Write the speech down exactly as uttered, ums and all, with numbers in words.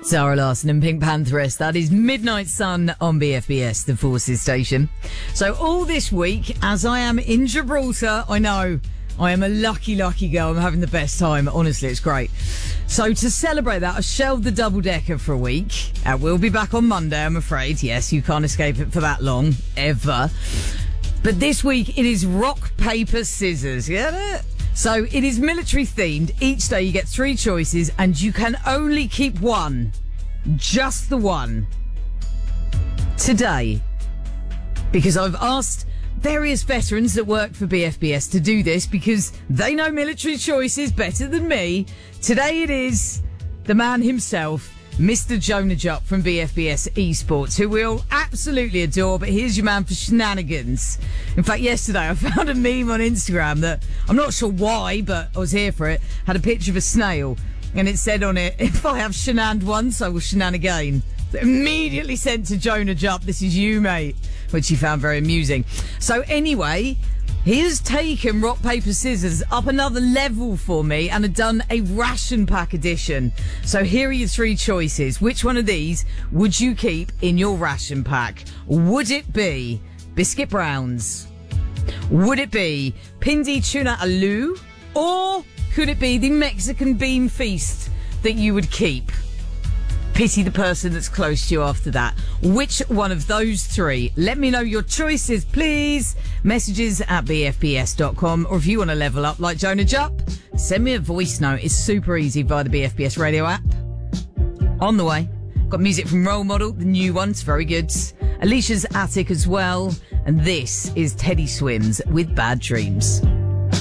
Zara Larsson and Pink Pantheress. That is Midnight Sun on B F B S, the Forces station. So all this week, as I am in Gibraltar, I know I am a lucky, lucky girl. I'm having the best time. Honestly, it's great. So to celebrate that, I shelved the double-decker for a week. I will be back on Monday, I'm afraid. Yes, you can't escape it for that long, ever. But this week, it is rock, paper, scissors. Get it? So it is military themed. Each day you get three choices and you can only keep one. Just the one. Today. Because I've asked various veterans that work for B F B S to do this because they know military choices better than me. Today it is the man himself, Mister Jonah Jupp from B F B S Esports, who we all absolutely adore, but here's your man for shenanigans. In fact, yesterday I found a meme on Instagram that, I'm not sure why, but I was here for it, had a picture of a snail, and it said on it, if I have shenaned once, I will shenan again. So immediately sent to Jonah Jupp, this is you, mate, which he found very amusing. So anyway, he has taken rock, paper, scissors up another level for me and had done a ration pack edition. So here are your three choices. Which one of these would you keep in your ration pack? Would it be Biscuit Browns? Would it be Pindi Tuna Alu? Or could it be the Mexican Bean Feast that you would keep? Pity the person that's close to you after that. Which one of those three? Let me know your choices, please. Messages at b f b s dot com. Or if you want to level up like Jonah Jupp, send me a voice note. It's super easy via the B F B S radio app. On the way. Got music from Role Model, the new one's very good. Alicia's Attic as well. And this is Teddy Swims with Bad Dreams.